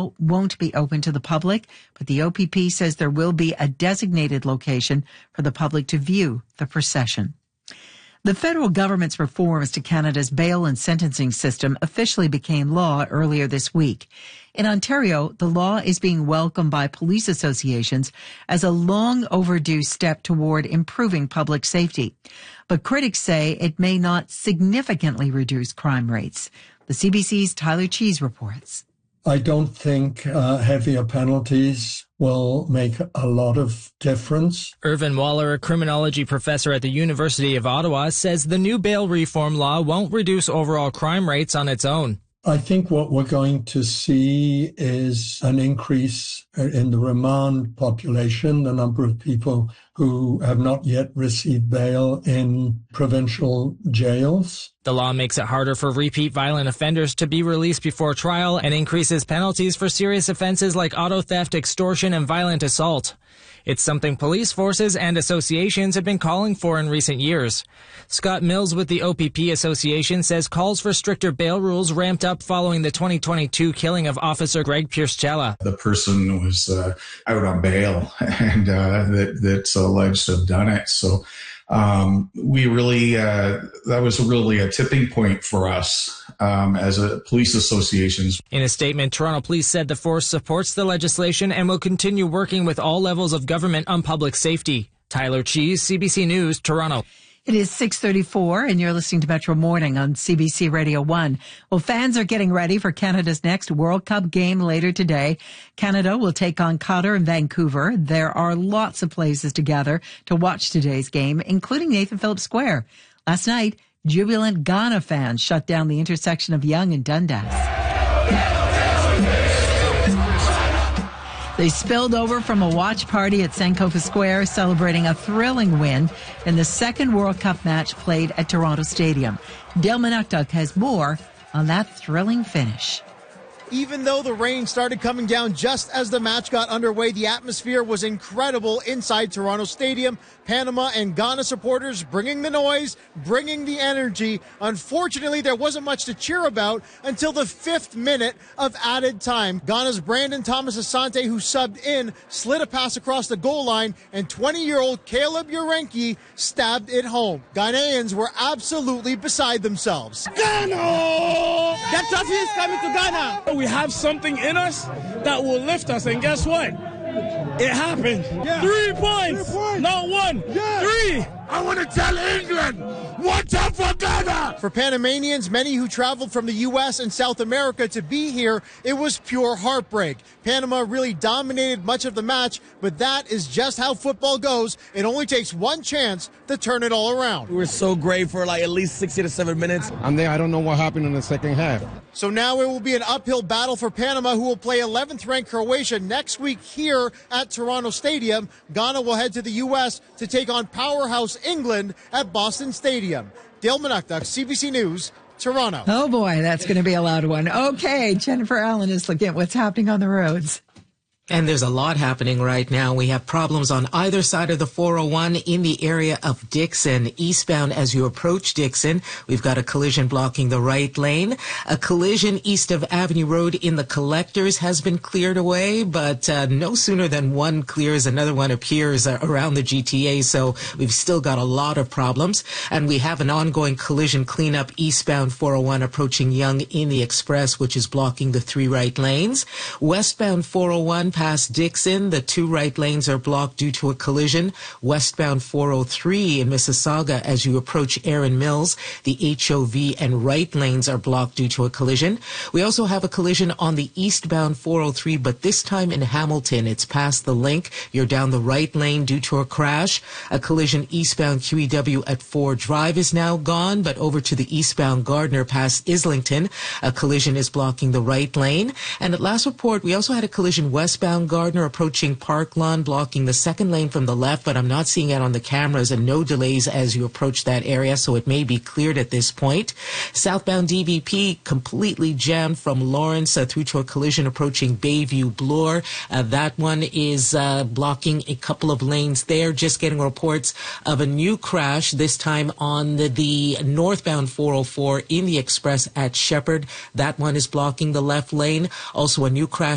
bail won't be open to the public, but the OPP says there will be a designated location for the public to view the procession. The federal government's reforms to Canada's bail and sentencing system officially became law earlier this week. In Ontario, the law is being welcomed by police associations as a long overdue step toward improving public safety. But critics say it may not significantly reduce crime rates. The CBC's Tyler Cheese reports. I don't think heavier penalties will make a lot of difference. Irvin Waller, a criminology professor at the University of Ottawa, says the new bail reform law won't reduce overall crime rates on its own. I think what we're going to see is an increase in the remand population, the number of people who have not yet received bail in provincial jails. The law makes it harder for repeat violent offenders to be released before trial and increases penalties for serious offenses like auto theft, extortion, and violent assault. It's something police forces and associations have been calling for in recent years. Scott Mills with the OPP Association says calls for stricter bail rules ramped up following the 2022 killing of Officer Greg Pierce-Chella. The person was out on bail and that's alleged to have done it. So we really, that was really a tipping point for us as a police associations. In a statement, Toronto Police said the force supports the legislation and will continue working with all levels of government on public safety. Tyler Cheese, CBC News, Toronto. It is 6:34 and you're listening to Metro Morning on CBC Radio 1. Well, fans are getting ready for Canada's next World Cup game later today. Canada will take on Qatar in Vancouver. There are lots of places to gather to watch today's game, including Nathan Phillips Square. Last night, jubilant Ghana fans shut down the intersection of Yonge and Dundas. They spilled over from a watch party at Sankofa Square, celebrating a thrilling win in the second World Cup match played at Toronto Stadium. Dale Manuktuk has more on that thrilling finish. Even though the rain started coming down just as the match got underway, the atmosphere was incredible inside Toronto Stadium. Panama and Ghana supporters bringing the noise, bringing the energy. Unfortunately, there wasn't much to cheer about until the 5th minute of added time. Ghana's Brandon Thomas Asante, who subbed in, slid a pass across the goal line, and 20-year-old Caleb Urenki stabbed it home. Ghanaians were absolutely beside themselves. Ghana! That trophy is coming to Ghana! We have something in us that will lift us, and guess what? It happened. Yeah. 3 points, not 1, yeah. 3. I want to tell England, watch out for Ghana! For Panamanians, many who traveled from the U.S. and South America to be here, it was pure heartbreak. Panama really dominated much of the match, but that is just how football goes. It only takes one chance to turn it all around. We were so great for like at least 60 to 7 minutes. And then I don't know what happened in the second half. So now it will be an uphill battle for Panama, who will play 11th-ranked Croatia next week here at Toronto Stadium. Ghana will head to the U.S. to take on powerhouse England at Boston Stadium. Dale Manuktuk, CBC News, Toronto. Oh boy, that's going to be a loud one. Okay, Jennifer Allen is looking at what's happening on the roads. And there's a lot happening right now. We have problems on either side of the 401 in the area of Dixon. Eastbound as you approach Dixon, we've got a collision blocking the right lane. A collision east of Avenue Road in the Collectors has been cleared away, but no sooner than one clears, another one appears around the GTA. So we've still got a lot of problems. And we have an ongoing collision cleanup eastbound 401 approaching Yonge in the Express, which is blocking the 3 right lanes. Westbound 401 past Dixon, the 2 right lanes are blocked due to a collision. Westbound 403 in Mississauga, as you approach Erin Mills, the HOV and right lanes are blocked due to a collision. We also have a collision on the eastbound 403, but this time in Hamilton. It's past the link. You're down the right lane due to a crash. A collision eastbound QEW at Ford Drive is now gone, but over to the eastbound Gardner past Islington, a collision is blocking the right lane. And at last report, we also had a collision westbound Gardner approaching Park Lawn, blocking the 2nd lane from the left, but I'm not seeing it on the cameras, and no delays as you approach that area, so it may be cleared at this point. Southbound DVP completely jammed from Lawrence through to a collision approaching Bayview Bloor. That one is blocking a couple of lanes there. Just getting reports of a new crash, this time on the northbound 404 in the Express at Shepherd. That one is blocking the left lane. Also a new crash